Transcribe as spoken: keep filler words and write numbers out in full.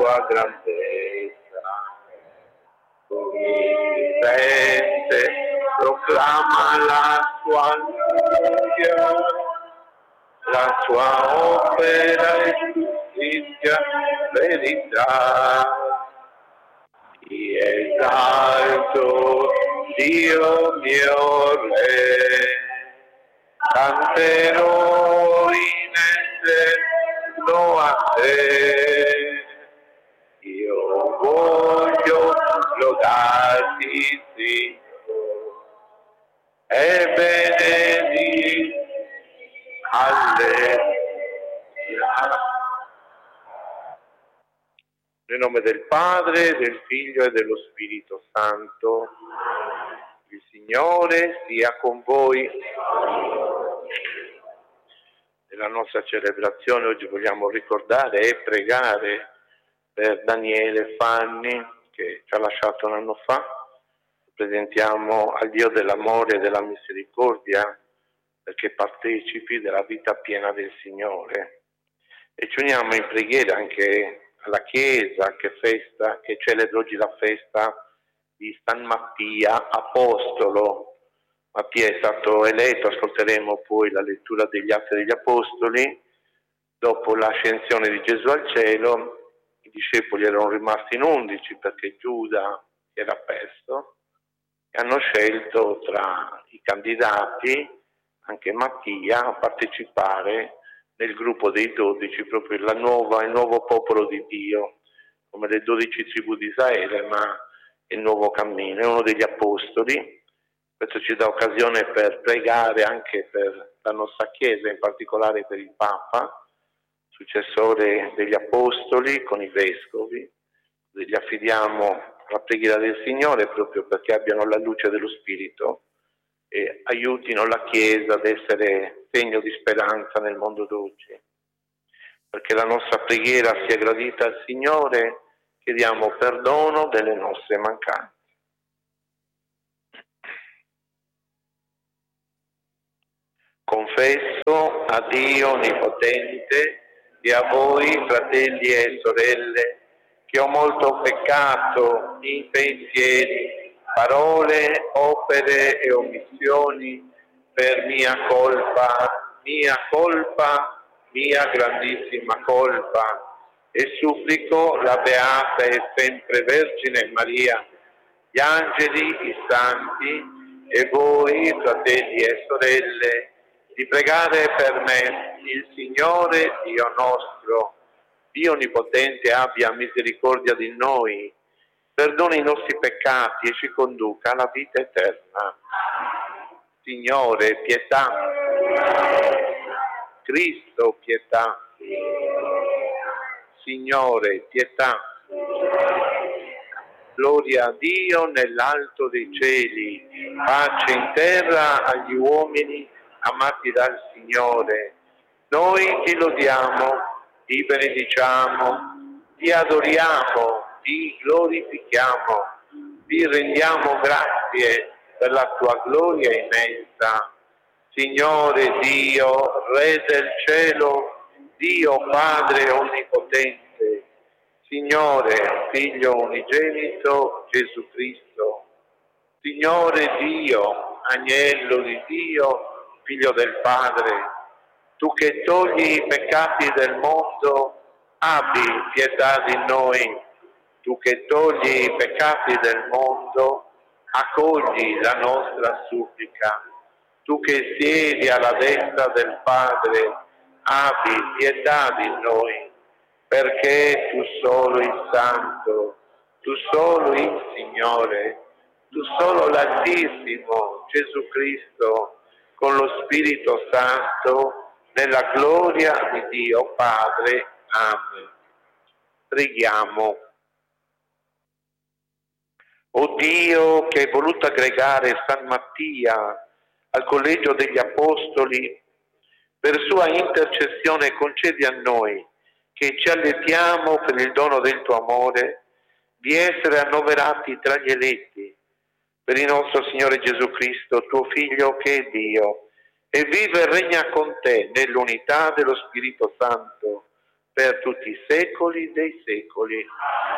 tua grandezza. Ogni sente proclama la tua gloria, la tua opera è giustizia, verità. Ti esalto, Dio mio Re, canterò in eterno a te. Io voglio lodarti, Dio, e benedire. Alleluia. Nel nome del Padre, del Figlio e dello Spirito Santo. Il Signore sia con voi. Nella nostra celebrazione oggi vogliamo ricordare e pregare per Daniele Fanni, che ci ha lasciato un anno fa. Presentiamo al Dio dell'amore e della misericordia perché partecipi della vita piena del Signore. E ci uniamo in preghiera anche alla Chiesa che festa, che celebra oggi la festa di San Mattia Apostolo. Mattia è stato eletto, ascolteremo poi la lettura degli Atti degli Apostoli. Dopo l'ascensione di Gesù al cielo, i discepoli erano rimasti in undici perché Giuda era perso e hanno scelto tra i candidati anche Mattia a partecipare nel gruppo dei dodici, proprio la nuova, il nuovo popolo di Dio, come le dodici tribù di Israele, ma il nuovo cammino, è uno degli apostoli. Questo ci dà occasione per pregare anche per la nostra Chiesa, in particolare per il Papa, successore degli apostoli, con i vescovi. Gli affidiamo la preghiera del Signore proprio perché abbiano la luce dello Spirito e aiutino la Chiesa ad essere segno di speranza nel mondo d'oggi. Perché la nostra preghiera sia gradita al Signore, chiediamo perdono delle nostre mancanze. Confesso a Dio Onnipotente e a voi, fratelli e sorelle, che ho molto peccato in pensieri, parole, opere e omissioni, per mia colpa, mia colpa, mia grandissima colpa, e supplico la Beata e sempre Vergine Maria, gli angeli, i santi e voi, fratelli e sorelle, di pregare per me. Il Signore Dio nostro, Dio Onnipotente, abbia misericordia di noi, perdoni i nostri peccati e ci conduca alla vita eterna. Signore, pietà. Cristo, pietà. Signore, pietà. Gloria a Dio nell'alto dei cieli, pace in terra agli uomini amati dal Signore. Noi ti lodiamo, ti benediciamo, ti adoriamo, ti glorifichiamo, ti rendiamo grazie per la tua gloria immensa. Signore Dio, Re del cielo, Dio Padre onnipotente, Signore Figlio unigenito Gesù Cristo, Signore Dio, Agnello di Dio, Figlio del Padre, tu che togli i peccati del mondo, abbi pietà di noi. Tu che togli i peccati del mondo, accogli la nostra supplica. Tu che siedi alla destra del Padre, abbi pietà di noi, perché tu solo il Santo, tu solo il Signore, tu solo l'Altissimo Gesù Cristo, con lo Spirito Santo, nella gloria di Dio Padre. Amen. Preghiamo. O Dio, che hai voluto aggregare San Mattia al collegio degli Apostoli, per sua intercessione concedi a noi, che ci alletiamo per il dono del tuo amore, di essere annoverati tra gli eletti, per il nostro Signore Gesù Cristo, tuo Figlio, che è Dio, e vive e regna con te nell'unità dello Spirito Santo, per tutti i secoli dei secoli.